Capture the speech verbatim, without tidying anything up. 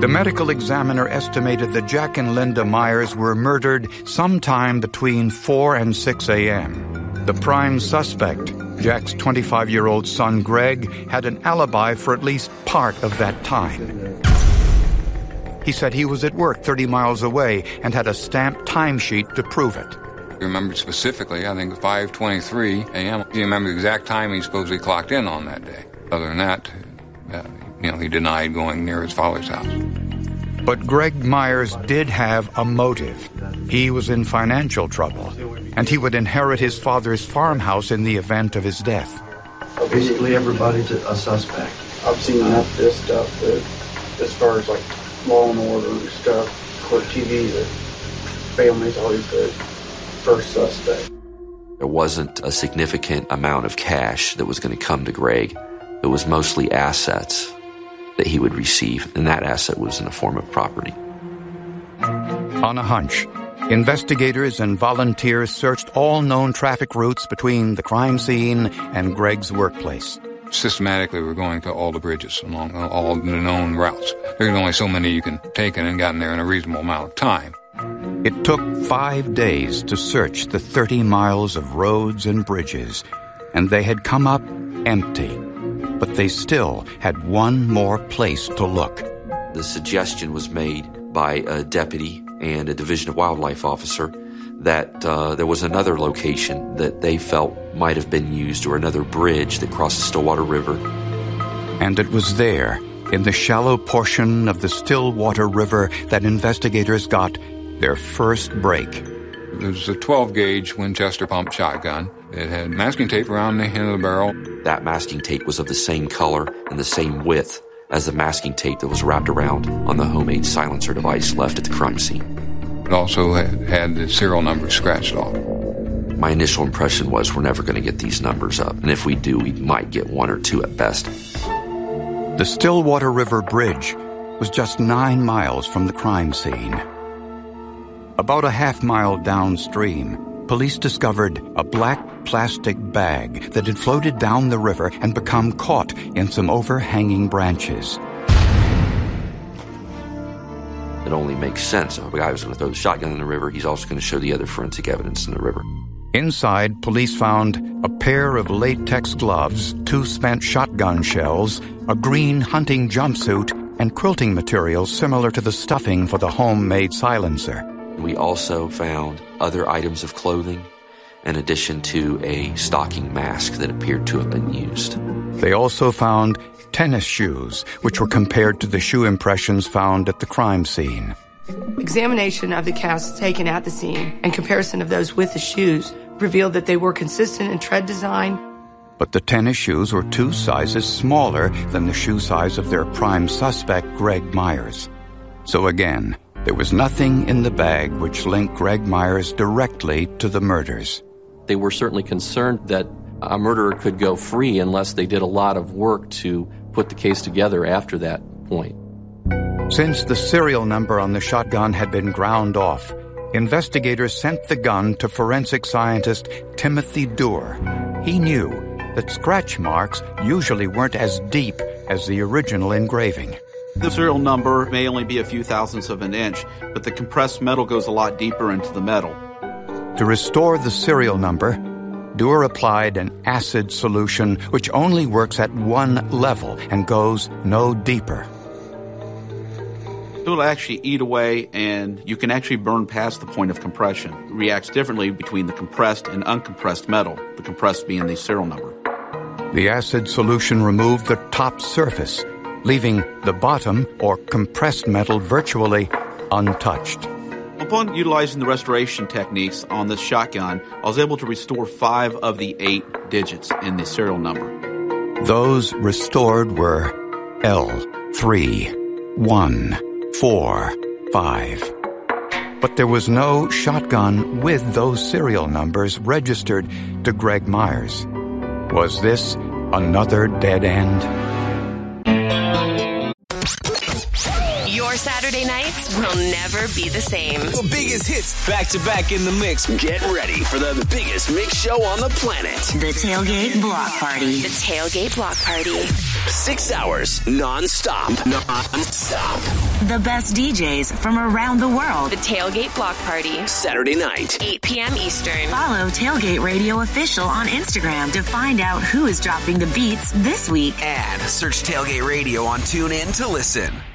The medical examiner estimated that Jack and Linda Myers were murdered sometime between four and six a.m. The prime suspect, Jack's twenty-five-year-old son Greg, had an alibi for at least part of that time. He said he was at work thirty miles away and had a stamped timesheet to prove it. He remembered specifically, I think, five twenty-three a.m. He remembered the exact time he supposedly clocked in on that day. Other than that, uh, you know, he denied going near his father's house. But Greg Myers did have a motive. He was in financial trouble, and he would inherit his father's farmhouse in the event of his death. Basically, everybody's a suspect. I've seen enough of this stuff that, as far as like Law and Order and stuff, Court T V, the family's always the first suspect. There wasn't a significant amount of cash that was going to come to Greg. It was mostly assets that he would receive, and that asset was in the form of property. On a hunch, investigators and volunteers searched all known traffic routes between the crime scene and Greg's workplace. Systematically, we're going to all the bridges along all the known routes. There's only so many you can take in and gotten there in a reasonable amount of time. It took five days to search the thirty miles of roads and bridges, and they had come up empty. But they still had one more place to look. The suggestion was made by a deputy and a Division of Wildlife officer that uh, there was another location that they felt might have been used, or another bridge that crossed the Stillwater River. And it was there, in the shallow portion of the Stillwater River, that investigators got their first break. It was a twelve gauge Winchester pump shotgun. It had masking tape around the end of the barrel. That masking tape was of the same color and the same width as the masking tape that was wrapped around on the homemade silencer device left at the crime scene. It also had, had the serial numbers scratched off. My initial impression was we're never going to get these numbers up, and if we do, we might get one or two at best. The Stillwater River Bridge was just nine miles from the crime scene. About a half mile downstream, police discovered a black plastic bag that had floated down the river and become caught in some overhanging branches. It only makes sense. If a guy was going to throw the shotgun in the river, he's also going to show the other forensic evidence in the river. Inside, police found a pair of latex gloves, two spent shotgun shells, a green hunting jumpsuit, and quilting materials similar to the stuffing for the homemade silencer. We also found other items of clothing, in addition to a stocking mask that appeared to have been used. They also found tennis shoes, which were compared to the shoe impressions found at the crime scene. Examination of the casts taken at the scene and comparison of those with the shoes revealed that they were consistent in tread design. But the tennis shoes were two sizes smaller than the shoe size of their prime suspect, Greg Myers. So again, there was nothing in the bag which linked Greg Myers directly to the murders. They were certainly concerned that a murderer could go free unless they did a lot of work to put the case together after that point. Since the serial number on the shotgun had been ground off, investigators sent the gun to forensic scientist Timothy Doerr. He knew that scratch marks usually weren't as deep as the original engraving. The serial number may only be a few thousandths of an inch, but the compressed metal goes a lot deeper into the metal. To restore the serial number, Doerr applied an acid solution which only works at one level and goes no deeper. It will actually eat away, and you can actually burn past the point of compression. It reacts differently between the compressed and uncompressed metal, the compressed being the serial number. The acid solution removed the top surface, leaving the bottom, or compressed metal, virtually untouched. Upon utilizing the restoration techniques on this shotgun, I was able to restore five of the eight digits in the serial number. Those restored were L three, one, four, five. But there was no shotgun with those serial numbers registered to Greg Myers. Was this another dead end? You're Your Saturday nights will never be the same. The biggest hits back to back in the mix. Get ready for the biggest mix show on the planet. The Tailgate Block Party. The Tailgate Block Party. Six hours non-stop. Non-stop. The best D Js from around the world. The Tailgate Block Party. Saturday night. eight p.m. Eastern. Follow Tailgate Radio Official on Instagram to find out who is dropping the beats this week. And search Tailgate Radio on TuneIn to listen.